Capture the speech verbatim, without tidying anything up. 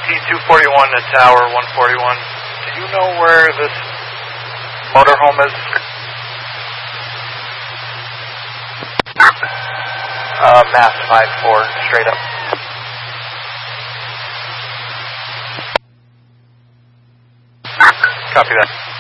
T two forty-one to Tower one forty-one. Do you know where this motorhome is? Uh, Mass five four, straight up. Copy that.